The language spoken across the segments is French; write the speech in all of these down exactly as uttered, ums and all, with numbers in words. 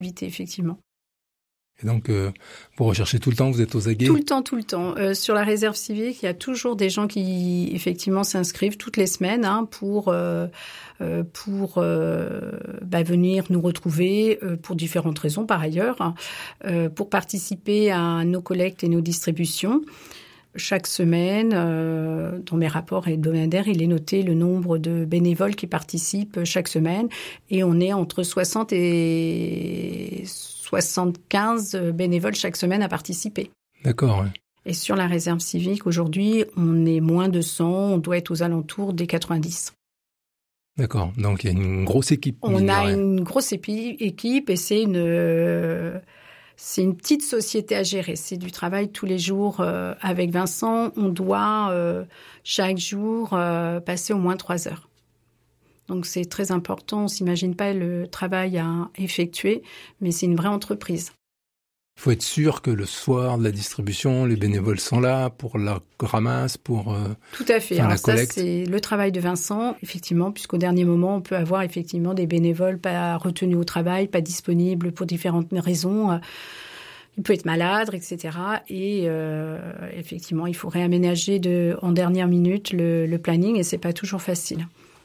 effectivement. Et donc, euh, vous recherchez tout le temps, vous êtes aux aguets ? Tout le temps, tout le temps. Euh, sur la réserve civique, il y a toujours des gens qui, effectivement, s'inscrivent toutes les semaines hein, pour euh, euh, pour euh, bah, venir nous retrouver euh, pour différentes raisons, par ailleurs, hein, euh, pour participer à nos collectes et nos distributions. Chaque semaine, euh, dans mes rapports hebdomadaires, il est noté le nombre de bénévoles qui participent chaque semaine. Et on est entre soixante et soixante-quinze bénévoles chaque semaine à participer. D'accord, ouais. Et sur la réserve civique, aujourd'hui, on est moins de cent, on doit être aux alentours des quatre-vingt-dix. D'accord, donc il y a une grosse équipe. On a une grosse épi- équipe et c'est une... Euh, C'est une petite société à gérer. C'est du travail tous les jours. Euh, avec Vincent, on doit euh, chaque jour euh, passer au moins trois heures. Donc c'est très important. On ne s'imagine pas le travail à effectuer, mais c'est une vraie entreprise. Il faut être sûr que le soir de la distribution, les bénévoles sont là pour la ramasse, pour euh, Tout à fait. faire Alors la ça, collecte. c'est le travail de Vincent, effectivement, puisqu'au dernier moment, on peut avoir effectivement des bénévoles pas retenus au travail, pas disponibles pour différentes raisons. Il peut être malade, et cetera. Et euh, effectivement, il faut réaménager de, en dernière minute le, le planning et c'est pas toujours facile.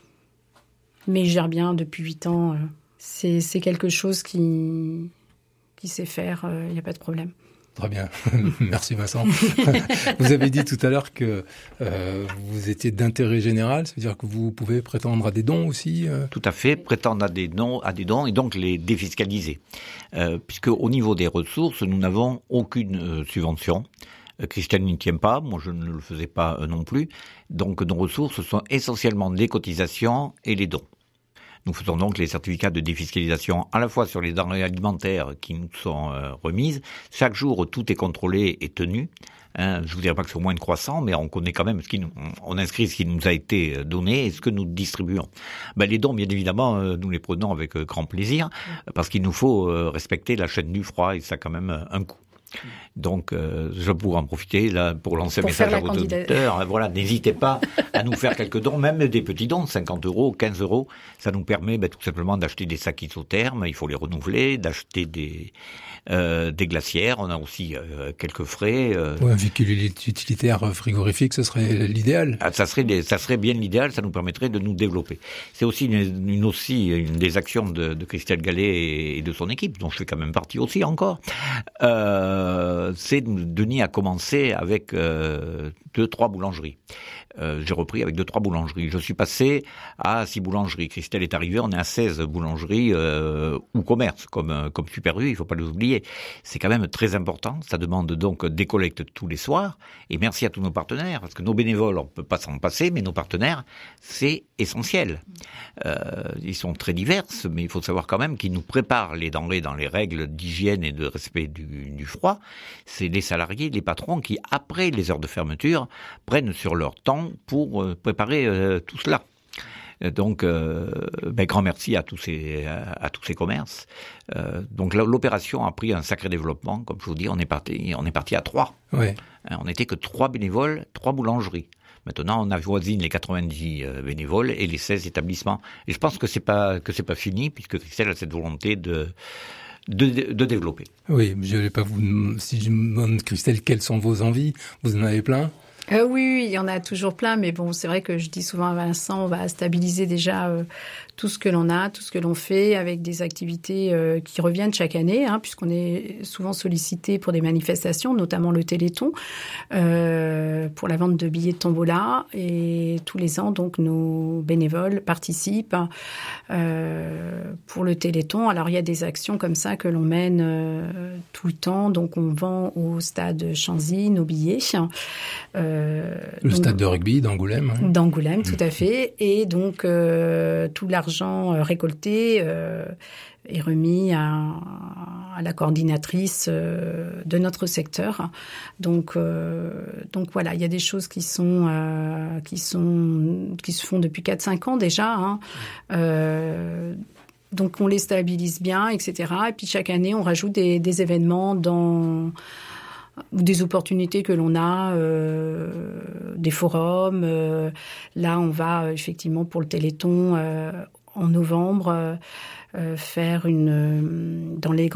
Mais il gère bien depuis huit ans. C'est, c'est quelque chose qui, qui sait faire. Il n'y a pas de problème. Très bien. Merci Vincent. Vous avez dit tout à l'heure que euh, vous étiez d'intérêt général, ça veut dire que vous pouvez prétendre à des dons aussi euh... Tout à fait, prétendre à des dons, à des dons et donc les défiscaliser. Euh, puisque au niveau des ressources, nous n'avons aucune euh, subvention. Euh, Christelle n'y tient pas, moi je ne le faisais pas euh, non plus. Donc nos ressources sont essentiellement les cotisations et les dons. Nous faisons donc les certificats de défiscalisation à la fois sur les denrées alimentaires qui nous sont euh, remises. Chaque jour, tout est contrôlé et tenu. Hein, je vous dirais pas que c'est au moins de croissant, mais on connaît quand même ce qui nous, on inscrit ce qui nous a été donné et ce que nous distribuons. Ben, les dons, bien évidemment, euh, nous les prenons avec euh, grand plaisir parce qu'il nous faut euh, respecter la chaîne du froid et ça a quand même un coût. Donc, euh, je pourrais en profiter là pour lancer pour un message à vos candidate. auditeurs. Voilà, n'hésitez pas à nous faire quelques dons, même des petits dons, cinquante euros, quinze euros. Ça nous permet ben, tout simplement d'acheter des sacs isothermes, il faut les renouveler, d'acheter des euh, des glacières. On a aussi euh, quelques frais. Euh... Ouais, un véhicule utilitaire frigorifique, ce serait l'idéal. Ah, ça serait des, ça serait bien l'idéal. Ça nous permettrait de nous développer. C'est aussi une, une aussi une des actions de, de Christelle Gallet et de son équipe, dont je fais quand même partie aussi encore. Euh, c'est Denis a commencé avec euh, deux, trois boulangeries. Euh, j'ai repris avec deux, trois boulangeries. Je suis passé à six boulangeries. Christelle est arrivée, on est à seize boulangeries euh, ou commerces, comme comme Super U, il faut pas les oublier. C'est quand même très important. Ça demande donc des collectes tous les soirs. Et merci à tous nos partenaires, parce que nos bénévoles, on peut pas s'en passer, mais nos partenaires, c'est essentiel. Euh, ils sont très divers, mais il faut savoir quand même qu'ils nous préparent les denrées dans les règles d'hygiène et de respect du, du froid. C'est les salariés, les patrons qui, après les heures de fermeture, prennent sur leur temps pour euh, préparer euh, tout cela. Donc, euh, ben, grand merci à tous ces à, à tous ces commerces. Euh, donc l'opération a pris un sacré développement, comme je vous dis, on est parti on est parti à trois. Ouais. On n'était que trois bénévoles, trois boulangeries. Maintenant, on avoisine les quatre-vingt-dix euh, bénévoles et les seize établissements. Et je pense que c'est pas que c'est pas fini, puisque Christelle a cette volonté de de, de développer. Oui, je vais pas vous si je me demande Christelle quelles sont vos envies, vous en avez plein. Euh, oui, oui, il y en a toujours plein, mais bon, c'est vrai que je dis souvent à Vincent, on va stabiliser déjà euh, tout ce que l'on a, tout ce que l'on fait, avec des activités euh, qui reviennent chaque année, hein, puisqu'on est souvent sollicité pour des manifestations, notamment le Téléthon, euh, pour la vente de billets de tombola, et tous les ans, donc, nos bénévoles participent euh, pour le Téléthon. Alors, il y a des actions comme ça que l'on mène euh, tout le temps, donc on vend au stade Chanzy nos billets. Euh, le donc, stade de rugby d'Angoulême. Hein. D'Angoulême, tout à fait. Et donc, euh, tout l'argent euh, récolté euh, est remis à, à la coordinatrice euh, de notre secteur. Donc, euh, donc voilà, il y a des choses qui sont euh, qui sont qui se font depuis quatre cinq ans déjà. Hein. Euh, donc, on les stabilise bien, et cetera. Et puis chaque année, on rajoute des, des événements dans ou des opportunités que l'on a, euh, des forums. Euh, là, on va effectivement pour le Téléthon euh, en novembre, euh, faire une, dans les